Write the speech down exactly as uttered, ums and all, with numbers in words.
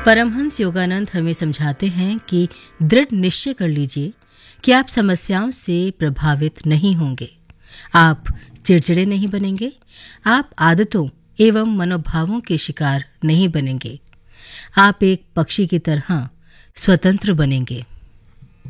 परमहंस योगानंद हमें समझाते हैं कि दृढ़ निश्चय कर लीजिए कि आप समस्याओं से प्रभावित नहीं होंगे, आप चिड़चिड़े नहीं बनेंगे, आप आदतों एवं मनोभावों के शिकार नहीं बनेंगे, आप एक पक्षी की तरह स्वतंत्र बनेंगे।